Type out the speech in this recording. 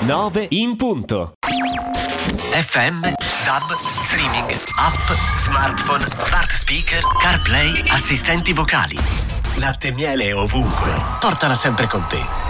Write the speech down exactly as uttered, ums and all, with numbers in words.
nove in punto. F M, D A B, streaming, app, smartphone, smart speaker, CarPlay, assistenti vocali. Latte e miele ovunque. Portala sempre con te.